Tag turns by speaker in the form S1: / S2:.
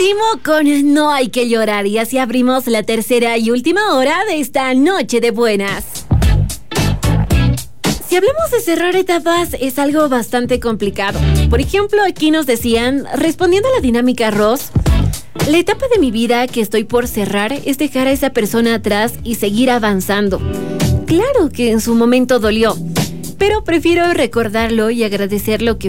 S1: Timo con No hay que llorar, y así abrimos la tercera y última hora de esta noche de buenas. Si hablamos de cerrar etapas, es algo bastante complicado. Por ejemplo, aquí nos decían, respondiendo a la dinámica Ross, la etapa de mi vida que estoy por cerrar es dejar a esa persona atrás y seguir avanzando. Claro que en su momento dolió, pero prefiero recordarlo y agradecer lo que